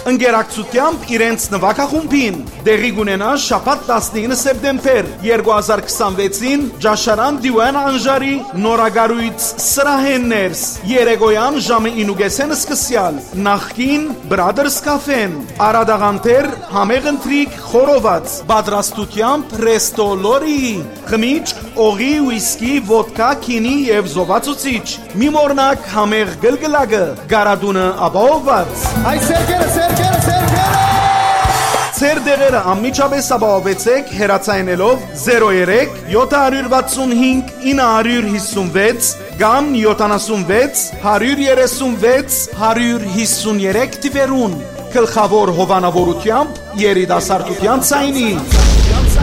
Ընկերակցությամբ իրենց նվագախումբին դեղի կունենա շաբաթ 19 սեպտեմբեր 2026-ին Ջաշարան Դիվան Անժարի նորագարույց սրահեններս երեկոյան ժամը 9:30 սկսյալ նախկին Brothers Cafe-ն Արադաղանտեր համեղ ընթրիք խորոված պատրաստությամբ Resto Lori խմիչք օղի ուիսկի ոդկա քինի եւ զովացուցիչ մի մորնակ համեղ գլգլակը գարադունը ապահովված Այ սերկերը Ձեր դեղերը անմիջապես ապահովեցեք հեռացայինելով 03 765 956 կամ 76 136 153 թվերուն գլխավոր հովանավորությամբ երիտասարդության ցայնի